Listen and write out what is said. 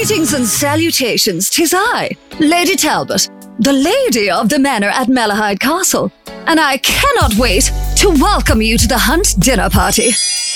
Greetings and salutations, 'tis I, Lady Talbot, the lady of the manor at Malahide Castle, and I cannot wait to welcome you to the Hunt dinner party.